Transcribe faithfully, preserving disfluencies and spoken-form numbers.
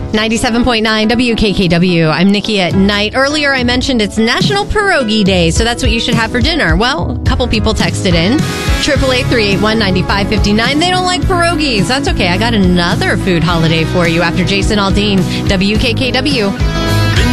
ninety-seven point nine W K K W. I'm Nikki at night. Earlier I mentioned it's National Pierogi Day, so that's what you should have for dinner. Well, a couple people texted in. triple eight, three eight one, nine five five nine. They don't like pierogies. That's okay. I got another food holiday for you after Jason Aldean. W K K W.